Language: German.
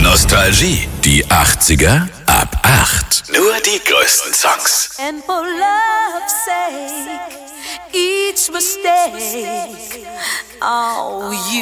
Nostalgie, die 80er ab 8. Nur die größten Songs. And for love's sake, each mistake, oh, you